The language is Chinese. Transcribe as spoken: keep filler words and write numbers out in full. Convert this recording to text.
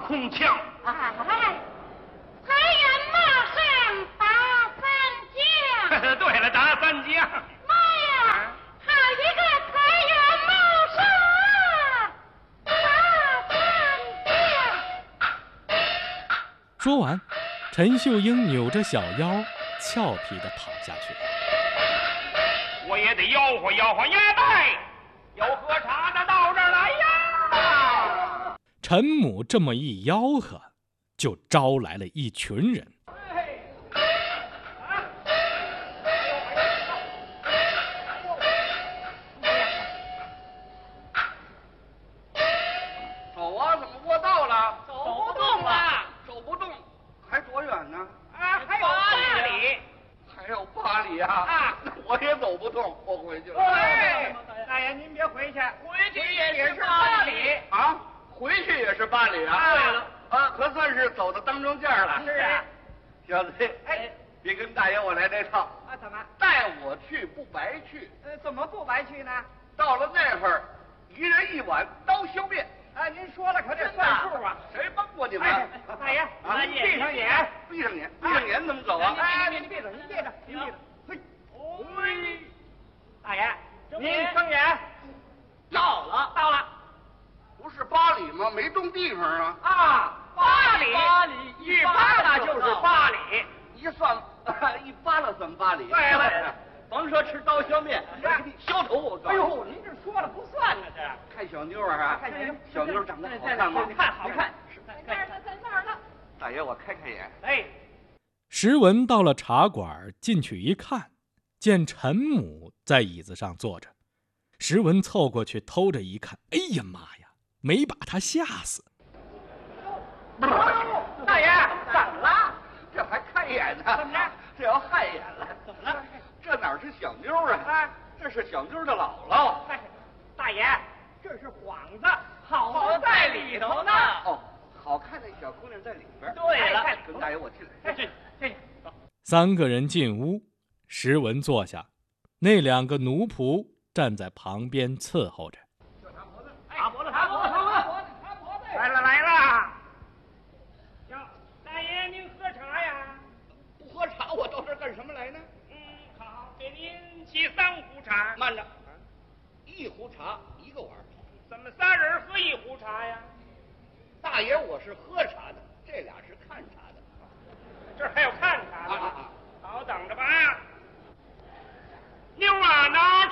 空腔。 哎，财源马上打三将。 对了，打三将。 妈呀，好一个财源茂盛，打三将。 说完，陈秀英扭着小腰，俏皮地跑下去了。 我也得吆喝吆喝，呀拜，有喝茶的到这儿来呀！ 陈母这么一吆喝，就招来了一群人。 走啊，怎么过道了？ 走不动了， 走不动，还多远呢？ 啊，还有八里。 还有八里啊！ 啊， 我也走不动，我回去了。 哎，大爷您别回去，回去也是八里啊，回去也是八里啊。 对了， 啊，可算是走到当中间了。 是啊， 小子， 哎， 别跟大爷我来这套。 啊，怎么？ 带我去不白去。 呃，怎么不白去呢？ 到了那会儿，一人一碗刀削面。 啊，您说了可得算数啊！ 谁帮过你们？ 哎，大爷， 啊， 您闭上眼， 闭上眼，闭上眼怎么走啊？ 哎，您闭着，您闭着，您闭着。嘿，嘿，大爷，您睁眼。到了，到了。 不是八里吗？没动地方啊。 啊，八里，八里，一扒拉就是八里。 一算，一扒拉算八里。 对了， 甭说吃刀削面，我给你削头我告诉你。 哎呦，您这说了不算呢，这。 看小妞啊， 看小妞， 小妞长得好看吗？ 看，好看。 那儿呢，在那儿呢。 大爷，我开开眼。 哎， 石文到了茶馆，进去一看，见陈母在椅子上坐着。石文凑过去偷着一看，哎呀妈呀，没把他吓死。 大爷，怎么了？ 这还开眼呢？ 怎么着？ 这要害眼了？ 怎么了？ 这哪是小妞啊？ 啊， 这是小妞的姥姥。 哎，大爷，这是幌子，好在里头呢。 哦，好看的小姑娘在里边。 对了， 跟大爷我进来。 这这走。 三个人进屋，石文坐下，那两个奴仆站在旁边伺候着。 擦脖子，擦脖子，擦脖子，擦脖子。来了来了。哟，大爷您喝茶呀？ 不喝茶，我到这儿干什么来呢？ 嗯，好，给您沏三壶茶。 慢着，一壶茶一个碗。 怎么仨人喝一壶茶呀？ 大爷，我是喝茶的，这俩是